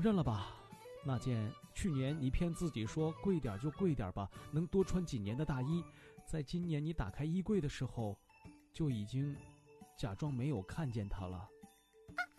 认了吧，那件去年你骗自己说贵点就贵点吧，能多穿几年的大衣，在今年你打开衣柜的时候，就已经假装没有看见它了。